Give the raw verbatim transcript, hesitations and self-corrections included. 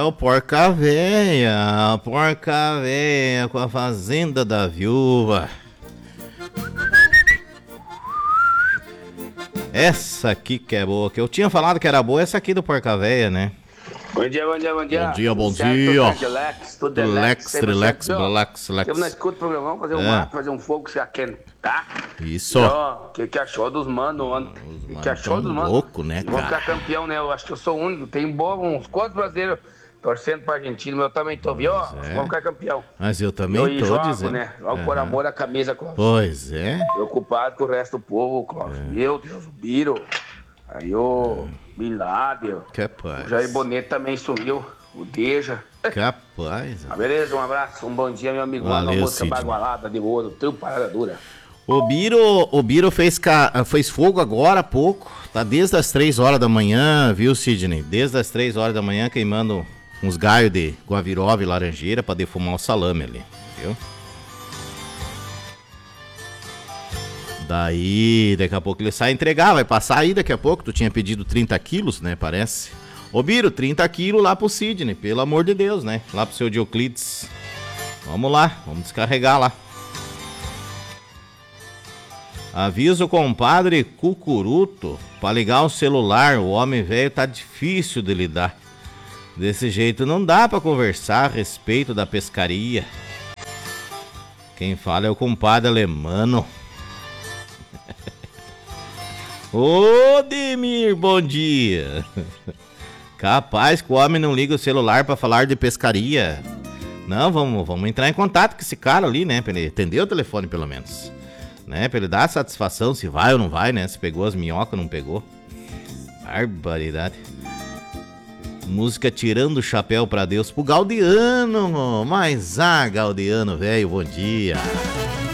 o Porca Véia, Porca Véia com a Fazenda da Viúva. Essa aqui que é boa, que eu tinha falado que era boa, essa aqui do Porca Véia, né? Bom dia, bom dia, bom dia. Bom dia, bom certo, dia. Tudo relax, tudo Relax, relax, relax, relax. Eu não escuto o programa, vamos fazer um É. mato, fazer um fogo, se aquentar. Isso. O que, que achou dos manos ontem? O mano que achou tão dos manos? louco, né, Vou cara? ficar campeão, né? Eu acho que eu sou o único. Tem boa, uns quatro brasileiros torcendo pra Argentina, mas eu também tô vendo, ó, é. vamos ficar campeão. Mas eu também Eu tô jogo, dizendo. né? Logo por Aham. amor à camisa, Cláudio. Pois é. Preocupado com o resto do povo, Cláudio. Meu Deus, o Biro. Aí o Bin Laden. Capaz. O Jair Bonito também sumiu. O Deja. Capaz. Ah, beleza, um abraço, um bom dia, meu amigo. Valeu, Uma música Sidney. bagualada de ouro, trio parada dura. O Biro, o Biro fez, ca... fez fogo agora há pouco. Tá desde as três horas da manhã, viu, Sidney? Desde as três horas da manhã queimando uns galhos de guavirova e laranjeira pra defumar o salame ali, viu? Daí, daqui a pouco ele sai entregar, vai passar aí daqui a pouco. Tu tinha pedido trinta quilos, né, parece. Ô Biro, trinta quilos lá pro Sidney, pelo amor de Deus, né? Lá pro seu Dioclides. Vamos lá, vamos descarregar lá. Avisa o compadre Cucuruto pra ligar o celular, o homem velho tá difícil de lidar. Desse jeito não dá pra conversar a respeito da pescaria. Quem fala é o compadre Alemano. Ô Demir, bom dia. Capaz que o homem não liga o celular pra falar de pescaria. Não, vamos, vamos entrar em contato com esse cara ali, né? Pra ele atender o telefone pelo menos. Né? Pra ele dar satisfação se vai ou não vai, né? Se pegou as minhocas ou não pegou. Barbaridade. Música Tirando o Chapéu pra Deus pro Gaudiano. Mas ah, Gaudiano, velho, bom dia.